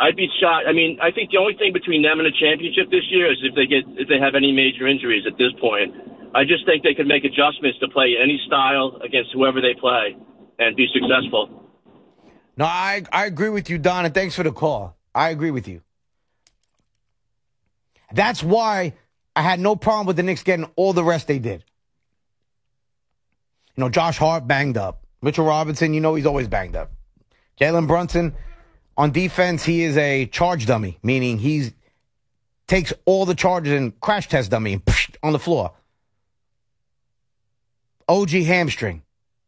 I'd be shocked. I mean, I think the only thing between them and a championship this year is if they have any major injuries at this point. I just think they could make adjustments to play any style against whoever they play and be successful. No, I agree with you, Don, and thanks for the call. I agree with you. That's why I had no problem with the Knicks getting all the rest they did. You know, Josh Hart banged up. Mitchell Robinson, you know he's always banged up. Jalen Brunson, on defense, he is a charge dummy, meaning he takes all the charges and crash test dummy and on the floor. OG hamstring.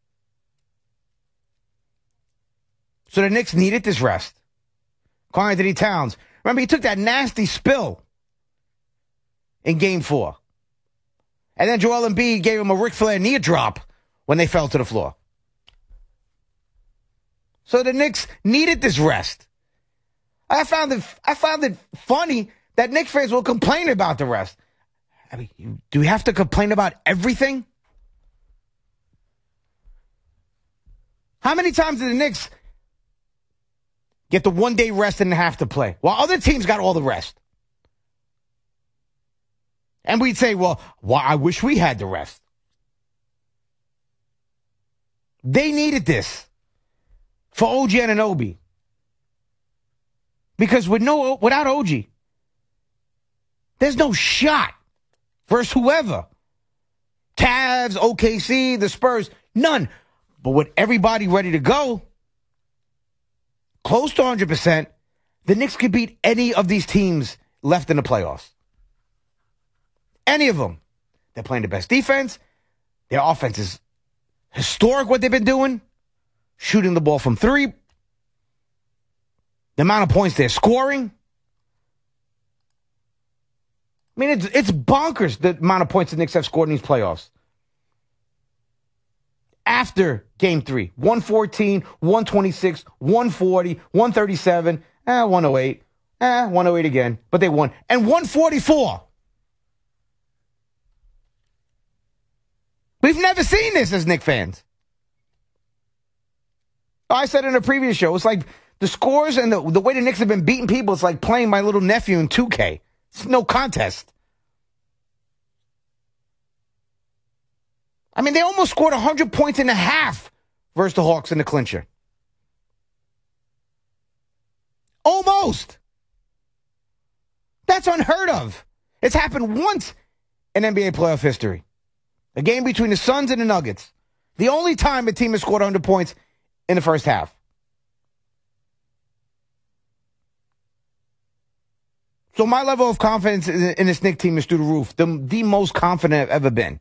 So the Knicks needed this rest. Karl-Anthony Towns. Remember, he took that nasty spill in Game 4. And then Joel Embiid gave him a Ric Flair knee drop when they fell to the floor. So the Knicks needed this rest. I found it funny that Knicks fans will complain about the rest. I mean, do we have to complain about everything? How many times did the Knicks get the one-day rest and have to play, while other teams got all the rest? And we'd say, well, I wish we had the rest. They needed this for OG Anunoby. Because without OG, there's no shot versus whoever. Cavs, OKC, the Spurs, none. But with everybody ready to go, close to 100%, the Knicks could beat any of these teams left in the playoffs. Any of them. They're playing the best defense. Their offense is historic, what they've been doing. Shooting the ball from three. The amount of points they're scoring. I mean, it's bonkers the amount of points the Knicks have scored in these playoffs. After Game 3, 114, 126, 140, 137, 108, 108 again, but they won. And 144. We've never seen this as Knicks fans. I said in a previous show, it's like the scores and the way the Knicks have been beating people, it's like playing my little nephew in 2K. It's no contest. I mean, they almost scored 100 points and a half versus the Hawks in the clincher. Almost. That's unheard of. It's happened once in NBA playoff history. A game between the Suns and the Nuggets. The only time a team has scored 100 points in the first half. So my level of confidence in this Knicks team is through the roof. The most confident I've ever been.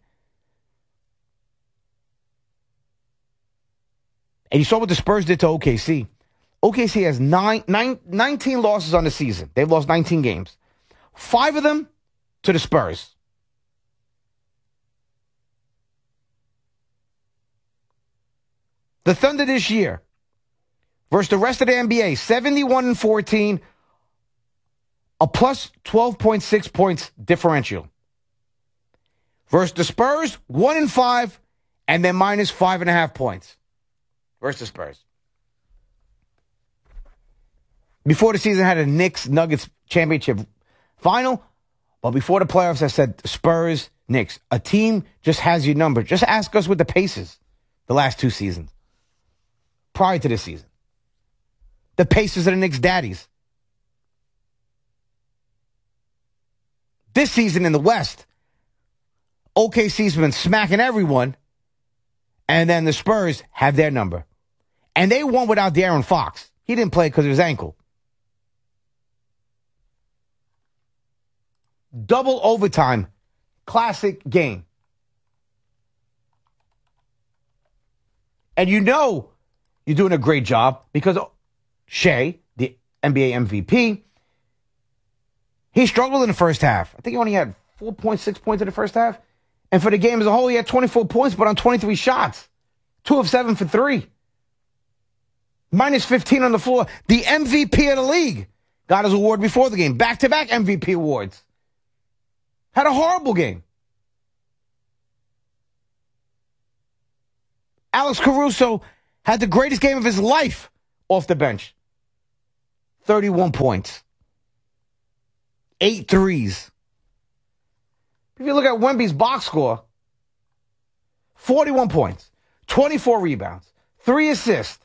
And you saw what the Spurs did to OKC. OKC has 19 losses on the season. They've lost 19 games. 5 of them to the Spurs. The Thunder this year versus the rest of the NBA, 71-14, a plus 12.6 points differential. Versus the Spurs, 1-5, and then minus 5.5 points. Versus the Spurs. Before the season, I had a Knicks-Nuggets championship final. But before the playoffs, I said Spurs, Knicks. A team just has your number. Just ask us with the Pacers the last 2 seasons. Prior to this season. The Pacers are the Knicks' daddies. This season in the West, OKC's been smacking everyone. And then the Spurs have their number. And they won without De'Aaron Fox. He didn't play because of his ankle. Double overtime. Classic game. And you know you're doing a great job because Shea, the NBA MVP, he struggled in the first half. I think he only had 4.6 points in the first half. And for the game as a whole, he had 24 points, but on 23 shots. 2 of 7 for 3. Minus 15 on the floor. The MVP of the league got his award before the game. Back-to-back MVP awards. Had a horrible game. Alex Caruso had the greatest game of his life off the bench. 31 points. 8 threes. If you look at Wemby's box score, 41 points, 24 rebounds, 3 assists.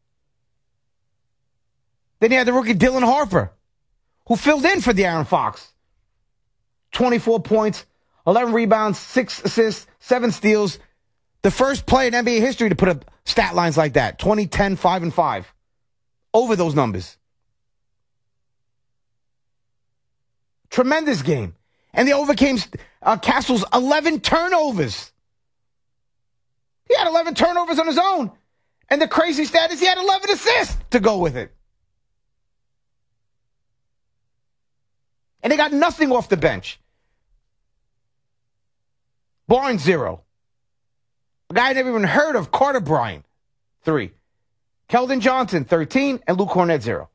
Then you had the rookie Dylan Harper, who filled in for De'Aaron Fox. 24 points, 11 rebounds, 6 assists, 7 steals. The first player in NBA history to put up stat lines like that. 20, 10, 5, and 5. Over those numbers. Tremendous game. And they overcame Castle's 11 turnovers. He had 11 turnovers on his own. And the crazy stat is he had 11 assists to go with it. And they got nothing off the bench. Barnes, 0. A guy I never even heard of, Carter Bryant, 3. Keldon Johnson, 13. And Luke Cornett, 0.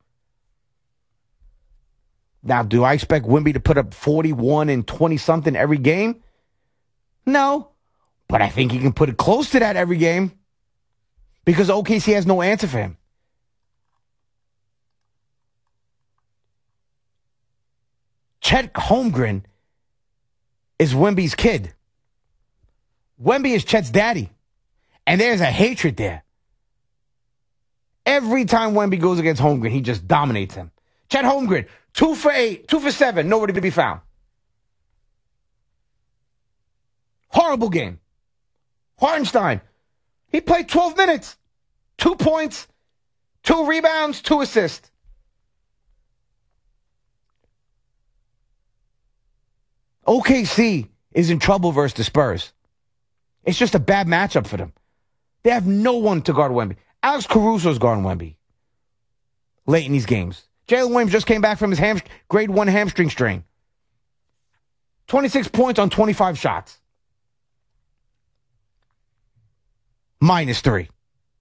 Now, do I expect Wemby to put up 41 and 20-something every game? No. But I think he can put it close to that every game. Because OKC has no answer for him. Chet Holmgren is Wemby's kid. Wemby is Chet's daddy. And there's a hatred there. Every time Wemby goes against Holmgren, he just dominates him. Chet Holmgren, 2 for 8, 2 for 7, nowhere to be found. Horrible game. Hartenstein, he played 12 minutes. 2 points, 2 rebounds, 2 assists. OKC is in trouble versus the Spurs. It's just a bad matchup for them. They have no one to guard Wemby. Alex Caruso's guarding Wemby late in these games. Jalen Williams just came back from his grade 1 hamstring strain. 26 points on 25 shots. -3.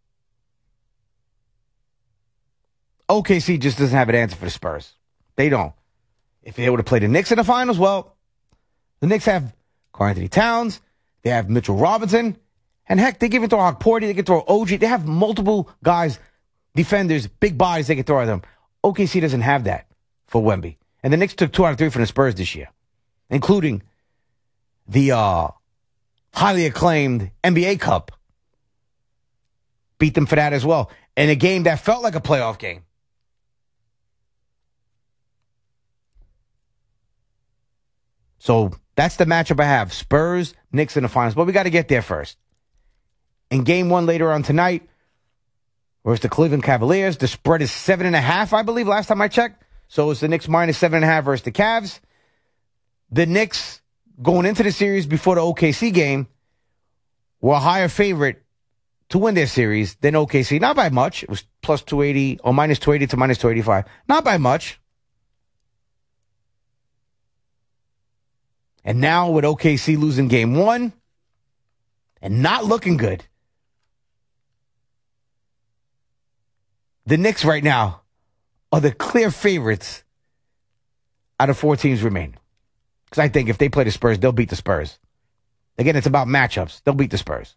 OKC just doesn't have an answer for the Spurs. They don't. If they would have played the Knicks in the finals, well, the Knicks have Karl-Anthony Towns, they have Mitchell Robinson, and heck, they can throw Hawk-Porty, they can throw OG. They have multiple guys, defenders, big bodies they can throw at them. OKC doesn't have that for Wemby. And the Knicks took 2 out of 3 from the Spurs this year, including the highly acclaimed NBA Cup. Beat them for that as well. In a game that felt like a playoff game. So that's the matchup I have. Spurs, Knicks in the finals. But we got to get there first. In game 1 later on tonight, versus the Cleveland Cavaliers, the spread is 7.5, I believe, last time I checked. So it's the Knicks -7.5 versus the Cavs. The Knicks, going into the series before the OKC game, were a higher favorite to win their series than OKC. Not by much. It was plus 280 or minus 280 to minus 285. Not by much. And now with OKC losing game 1 and not looking good, the Knicks right now are the clear favorites out of 4 teams remaining. Because I think if they play the Spurs, they'll beat the Spurs. Again, it's about matchups. They'll beat the Spurs.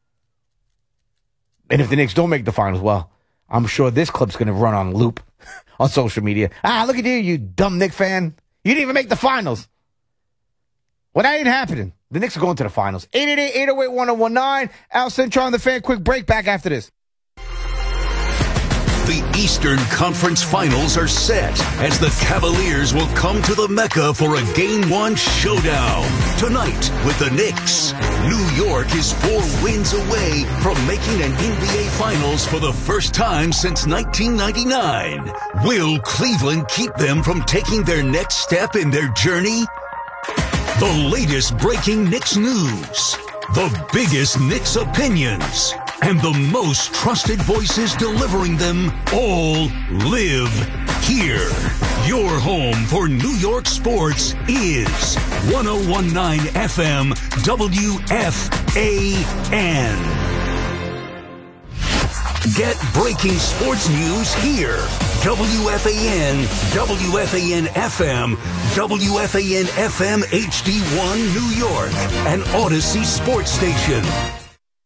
And if the Knicks don't make the finals, well, I'm sure this clip's going to run on loop on social media. Look at you dumb Knicks fan. You didn't even make the finals. Well, that ain't happening. The Knicks are going to the finals. 888-808-1019. Al Centro on the Fan. Quick break. Back after this. The Eastern Conference Finals are set as the Cavaliers will come to the Mecca for a Game 1 showdown. Tonight with the Knicks, New York is 4 wins away from making an NBA Finals for the first time since 1999. Will Cleveland keep them from taking their next step in their journey? The latest breaking Knicks news, the biggest Knicks opinions, and the most trusted voices delivering them all live here. Your home for New York sports is 101.9 FM WFAN. Get breaking sports news here. WFAN, WFAN FM, WFAN FM HD1 New York, an Odyssey sports station.